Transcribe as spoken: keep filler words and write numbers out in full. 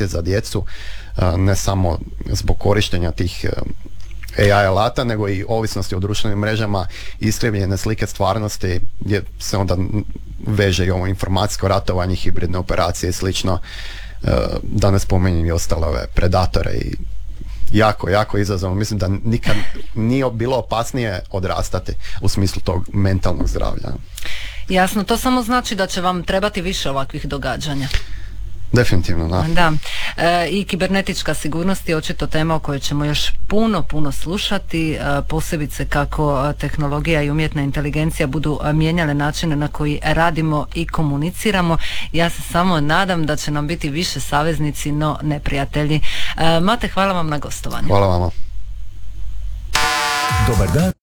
za djecu, ne samo zbog korištenja tih A I alata, nego i ovisnosti o društvenim mrežama, iskrivljene slike stvarnosti, gdje se onda veže i ovo informacijsko ratovanje, hibridne operacije i slično, da ne spominjem i ostale ove predatore i jako, jako izazovno. Mislim da nikad nije bilo opasnije odrastati u smislu tog mentalnog zdravlja. Jasno, to samo znači da će vam trebati više ovakvih događanja. Definitivno, da. Da. E, I kibernetička sigurnost je očito tema o kojoj ćemo još puno, puno slušati, e, posebice kako tehnologija i umjetna inteligencija budu mijenjale načine na koji radimo i komuniciramo. Ja se samo nadam da će nam biti više saveznici, no neprijatelji. E, Mate, hvala vam na gostovanju. Hvala vama. Dobar dan.